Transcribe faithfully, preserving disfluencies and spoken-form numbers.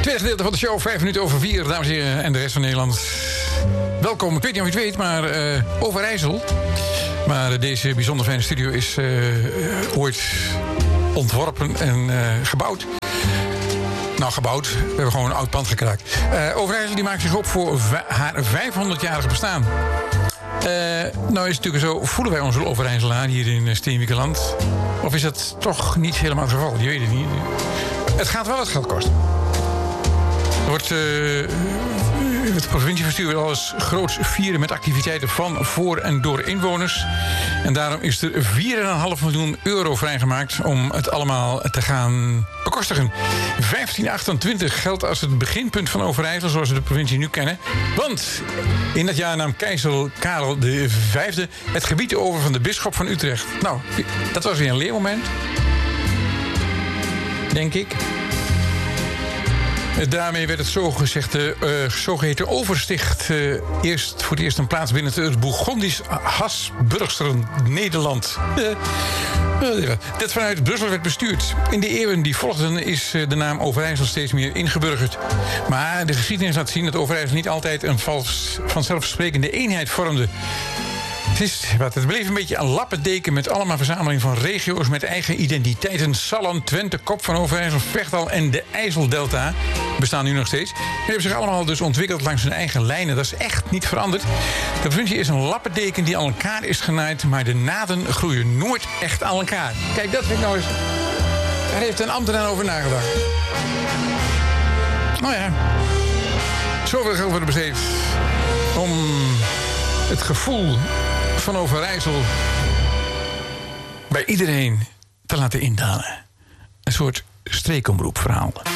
Tweede gedeelte van de show, vijf minuten over vier, dames en heren, en de rest van Nederland. Welkom, ik weet niet of je het weet, maar uh, Overijssel. Maar uh, deze bijzonder fijne studio is uh, ooit ontworpen en uh, gebouwd. Nou, gebouwd. We hebben gewoon een oud pand gekraakt. Uh, Overijssel die maakt zich op voor v- haar vijfhonderdjarige bestaan. Uh, nou is het natuurlijk zo, voelen wij onze Overijsselaar hier in Steenwiekerland? Of is dat toch niet helemaal het geval? Je weet het niet. Het gaat wel het geld kosten. Er wordt uh, het provinciebestuur wil alles groots vieren met activiteiten van, voor en door inwoners. En daarom is er vier komma vijf miljoen euro vrijgemaakt om het allemaal te gaan bekostigen. vijftien achtentwintig geldt als het beginpunt van Overijssel, zoals we de provincie nu kennen. Want in dat jaar nam keizer Karel de Vijfde het gebied over van de bisschop van Utrecht. Nou, dat was weer een leermoment. Denk ik. Daarmee werd het zogezegde, uh, zogeheten oversticht uh, eerst voor het eerst een plaats binnen het Bourgondisch Habsburgsen Nederland. Uh, dat vanuit Brussel werd bestuurd. In de eeuwen die volgden is uh, de naam Overijssel steeds meer ingeburgerd. Maar de geschiedenis laat zien dat Overijssel niet altijd een vals, vanzelfsprekende eenheid vormde. Het, is, wat, het bleef een beetje een lappendeken met allemaal verzameling van regio's met eigen identiteiten. Salland, Twente, Kop van Overijssel, Vechtal en de IJsseldelta bestaan nu nog steeds. Die hebben zich allemaal dus ontwikkeld langs hun eigen lijnen. Dat is echt niet veranderd. De provincie is een lappendeken die aan elkaar is genaaid, maar de naden groeien nooit echt aan elkaar. Kijk, dat vind ik nou eens. Daar heeft een ambtenaar over nagedacht. Nou ja, zoveel geld wordt er besteed om het gevoel van Overijssel bij iedereen te laten indalen. Een soort streekomroepverhaal.